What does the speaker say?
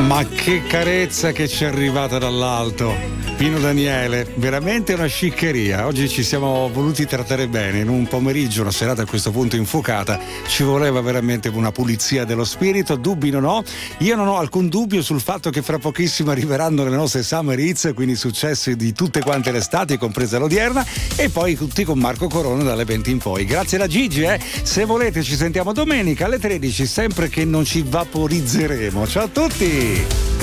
Ma che carezza che ci è arrivata dall'alto. Pino Daniele, veramente una sciccheria. Oggi ci siamo voluti trattare bene. In un pomeriggio, una serata a questo punto infuocata, ci voleva veramente una pulizia dello spirito. Dubbi non ho. Io non ho alcun dubbio sul fatto che fra pochissimo arriveranno le nostre Summer Hits, quindi successi di tutte quante le estati, compresa l'odierna, e poi tutti con Marco Corona dalle 20 in poi. Grazie alla Gigi, Se volete ci sentiamo domenica alle 13, sempre che non ci vaporizzeremo. Ciao a tutti!